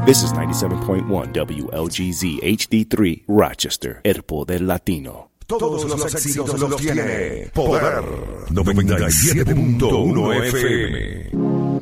This is 97.1 WLGZ HD3 Rochester, el poder latino. Todos los éxitos los tiene Poder 97.1 FM.